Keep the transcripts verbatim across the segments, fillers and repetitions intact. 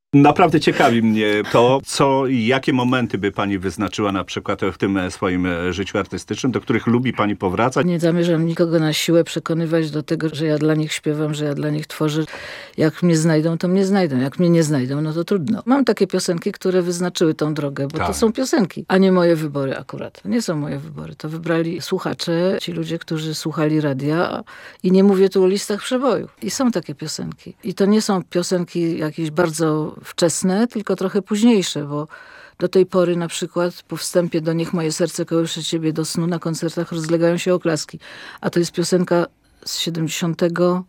Naprawdę ciekawi mnie to, co i jakie momenty by pani wyznaczyła na przykład w tym swoim życiu artystycznym, do których lubi pani powracać. Nie zamierzam nikogo na siłę przekonywać do tego, że ja dla nich śpiewam, że ja dla nich tworzę. Jak mnie znajdą, to mnie znajdą. Jak mnie nie znajdą, no to trudno. Mam takie piosenki, które wyznaczyły tą drogę, bo tak. to są piosenki, a nie moje wybory akurat. To nie są moje wybory. To wybrali słuchacze, ci ludzie, którzy słuchali radia i nie mówię tu o listach przebojów. I są takie piosenki. I to nie są piosenki jakieś bardzo wczesne, tylko trochę późniejsze, bo do tej pory na przykład po wstępie do Niech moje serce kołysze ciebie do snu na koncertach rozlegają się oklaski. A to jest piosenka z siedemdziesiątego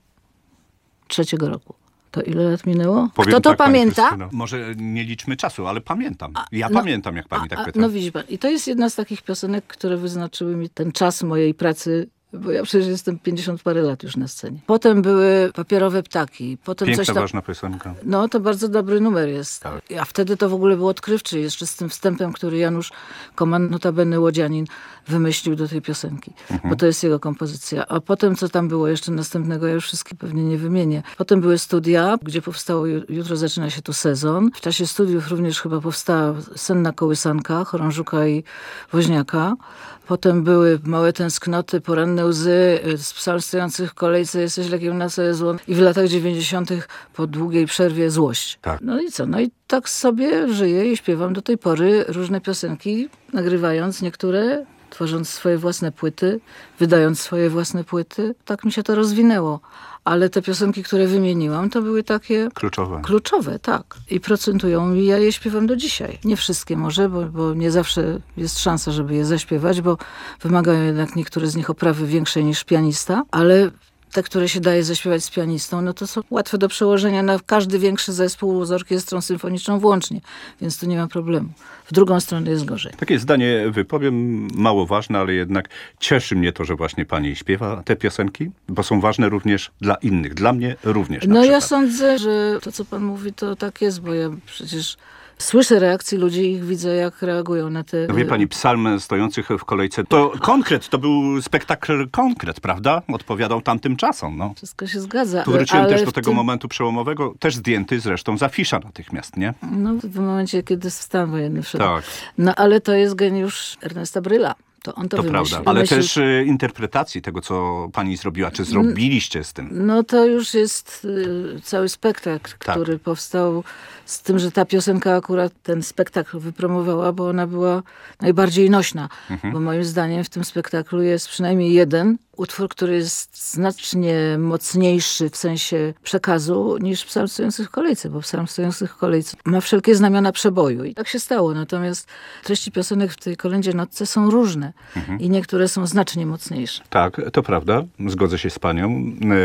trzeciego roku. To ile lat minęło? Powiem Kto to tak, pamięta? Może nie liczmy czasu, ale pamiętam. Ja no, pamiętam, jak pani a, tak a, pyta. No widzi pan. I to jest jedna z takich piosenek, które wyznaczyły mi ten czas mojej pracy, bo ja przecież jestem pięćdziesiąt parę lat już na scenie. Potem były Papierowe ptaki. Potem Piękna, coś tam... ważna piosenka. No, to bardzo dobry numer jest. Tak. A wtedy to w ogóle był odkrywczy. Jeszcze z tym wstępem, który Janusz Koman, notabene łodzianin, wymyślił do tej piosenki. Mhm. Bo to jest jego kompozycja. A potem, co tam było jeszcze następnego, ja już wszystkie pewnie nie wymienię. Potem były studia, gdzie powstało Jutro zaczyna się tu sezon. W czasie studiów również chyba powstała Senna kołysanka, Chorążuka i Woźniaka. Potem były Małe tęsknoty, Poranne łzy, z psalm stojących w kolejce Jesteś lekiem na całe zło. I w latach dziewięćdziesiątych po długiej przerwie Złość. Tak. No i co? No i tak sobie żyję i śpiewam do tej pory różne piosenki, nagrywając niektóre, tworząc swoje własne płyty, wydając swoje własne płyty. Tak mi się to rozwinęło. Ale te piosenki, które wymieniłam, to były takie... Kluczowe. Kluczowe, tak. I procentują i ja je śpiewam do dzisiaj. Nie wszystkie może, bo, bo nie zawsze jest szansa, żeby je zaśpiewać, bo wymagają jednak niektóre z nich oprawy większej niż pianista, ale te, które się daje zaśpiewać z pianistą, no to są łatwe do przełożenia na każdy większy zespół z orkiestrą symfoniczną włącznie, więc tu nie ma problemu. W drugą stronę jest gorzej. Takie zdanie wypowiem, mało ważne, ale jednak cieszy mnie to, że właśnie pani śpiewa te piosenki, bo są ważne również dla innych. Dla mnie również. No na ja przykład. sądzę, że to, co pan mówi, to tak jest, bo ja przecież słyszę reakcje ludzi i ich widzę, jak reagują na te... No wie pani, psalm stojących w kolejce, to konkret, to był spektakl konkret, prawda? Odpowiadał tamtym czasom, no. Wszystko się zgadza. Tu wróciłem ale też do w tego tym... momentu przełomowego, też zdjęty zresztą z afisza natychmiast, nie? No w momencie, kiedy stan wojenny wszedł. Tak. No ale to jest geniusz Ernesta Bryla. To on to, To wymyślił. prawda, ale Wymyślił... też y, interpretacji tego, co pani zrobiła, czy zrobiliście z tym. No to już jest y, cały spektakl, Tak. który powstał z tym, że ta piosenka akurat ten spektakl wypromowała, bo ona była najbardziej nośna. Mhm. Bo moim zdaniem w tym spektaklu jest przynajmniej jeden utwór, który jest znacznie mocniejszy w sensie przekazu niż Psalm stojących w kolejce, bo Psalm stojących w kolejce ma wszelkie znamiona przeboju. I tak się stało. Natomiast treści piosenek w tej kolędzie nocce są różne mhm. i niektóre są znacznie mocniejsze. Tak, to prawda. Zgodzę się z panią.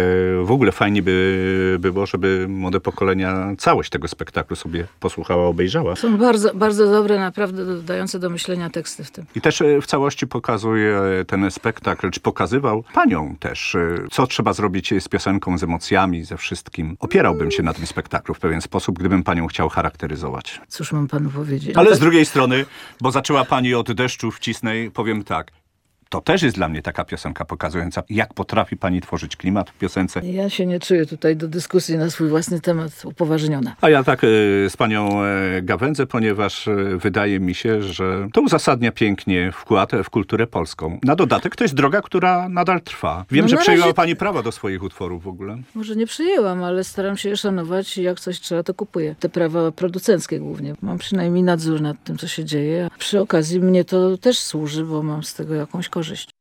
W ogóle fajnie by było, żeby młode pokolenia całość tego spektaklu sobie posłuchała, obejrzała. Są bardzo, bardzo dobre, naprawdę dające do myślenia teksty w tym. I też w całości pokazuje ten spektakl, czy pokazywał panią też, co trzeba zrobić z piosenką, z emocjami, ze wszystkim. Opierałbym się na tym spektaklu w pewien sposób, gdybym panią chciał charakteryzować. Cóż mam panu powiedzieć? Ale z drugiej strony, bo zaczęła pani od Deszczu wcisnej, powiem tak, to też jest dla mnie taka piosenka pokazująca, jak potrafi pani tworzyć klimat w piosence. Ja się nie czuję tutaj do dyskusji na swój własny temat upoważniona. A ja tak y, z panią y, gawędzę, ponieważ y, wydaje mi się, że to uzasadnia pięknie wkład w kulturę polską. Na dodatek to jest droga, która nadal trwa. Wiem, no że razie... przejęła pani prawa do swoich utworów w ogóle. Może nie przyjęłam, ale staram się je szanować i jak coś trzeba, to kupuję. Te prawa producenckie głównie. Mam przynajmniej nadzór nad tym, co się dzieje. Przy okazji mnie to też służy, bo mam z tego jakąś korzyść.